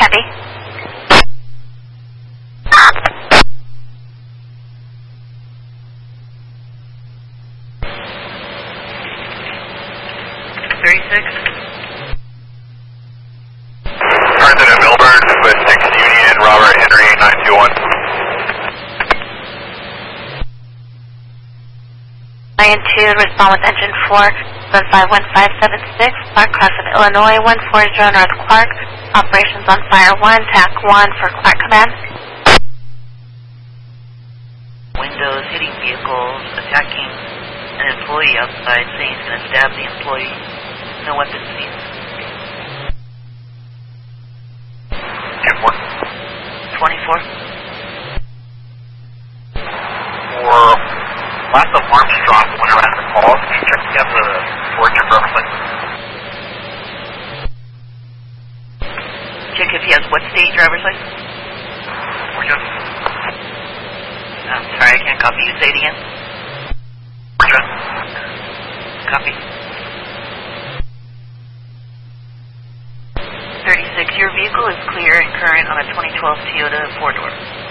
Copy. President Milburn with 6 Union, Robert Henry 921. 9-2, respond with engine 4, 151576, Clark Crescent, Illinois, 140 North Clark, operations on fire 1, TAC 1 for Clark Command. Windows, hitting vehicles, attacking an employee outside, saying he's going to stab the employee. No weapons needed. 24. For lots of Armstrong went around the call. Can you check if you have the Georgia driver's license? Check if he has what state driver's license? Georgia. I'm sorry, I can't copy you. Say it again. Georgia. Copy. 36, your vehicle is clear and current on a 2012 Toyota 4-door.